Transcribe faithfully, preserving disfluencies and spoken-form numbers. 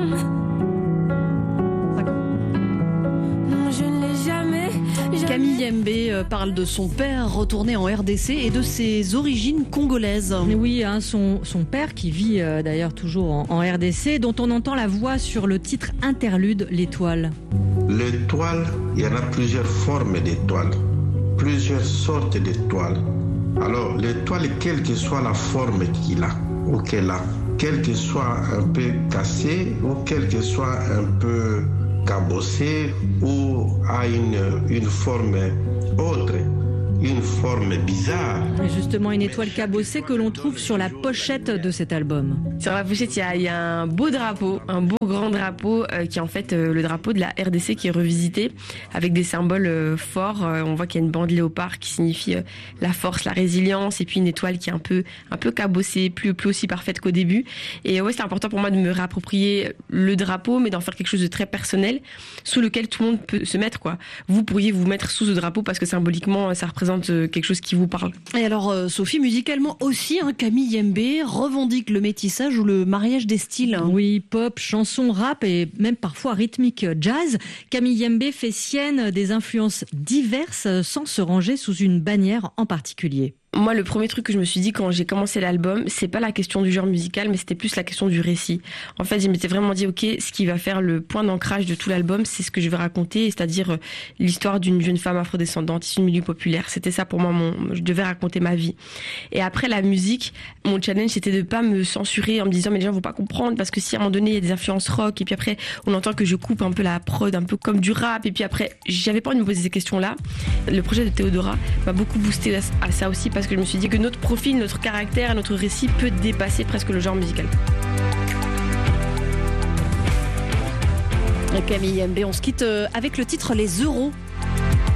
Camille Yembe parle de son père retourné en R D C et de ses origines congolaises. Oui, hein, son, son père qui vit euh, d'ailleurs toujours en, en R D C, dont on entend la voix sur le titre interlude L'étoile. L'étoile, il y en a plusieurs formes d'étoiles, plusieurs sortes d'étoiles. Alors l'étoile, quelle que soit la forme qu'il a ou qu'elle a, quelle que soit un peu cassée ou quelle que soit un peu cabossé ou à une, une forme autre, une forme bizarre. Et justement, une étoile cabossée que l'on trouve sur la pochette de cet album. Sur la pochette, il y a, il y a un beau drapeau, un beau grand drapeau euh, qui est en fait euh, le drapeau de la R D C qui est revisité avec des symboles euh, forts. Euh, on voit qu'il y a une bande léopard qui signifie euh, la force, la résilience, et puis une étoile qui est un peu, un peu cabossée, plus, plus aussi parfaite qu'au début. Et ouais, c'est important pour moi de me réapproprier le drapeau, mais d'en faire quelque chose de très personnel, sous lequel tout le monde peut se mettre, quoi. Vous pourriez vous mettre sous ce drapeau parce que symboliquement, ça représente quelque chose qui vous parle. Et alors, euh, Sophie, musicalement aussi, hein, Camille Yembe revendique le métissage ou le mariage des styles. Hein. Oui, pop, chanson, rap et même parfois rythmique jazz. Camille Yembe fait sienne des influences diverses sans se ranger sous une bannière en particulier. Moi, le premier truc que je me suis dit quand j'ai commencé l'album, c'est pas la question du genre musical, mais c'était plus la question du récit. En fait, je m'étais vraiment dit, ok, ce qui va faire le point d'ancrage de tout l'album, c'est ce que je vais raconter, c'est-à-dire euh, l'histoire d'une jeune femme afrodescendante issue du milieu populaire. C'était ça pour moi, mon, je devais raconter ma vie. Et après la musique, mon challenge, c'était de pas me censurer en me disant, mais les gens vont pas comprendre, parce que si à un moment donné, il y a des influences rock, et puis après, on entend que je coupe un peu la prod, un peu comme du rap, et puis après, j'avais pas envie de me poser ces questions-là. Le projet de Théodora m'a beaucoup boosté à ça aussi, parce que je me suis dit que notre profil, notre caractère, notre récit peut dépasser presque le genre musical. Camille Yembe, on se quitte avec le titre Les Euros.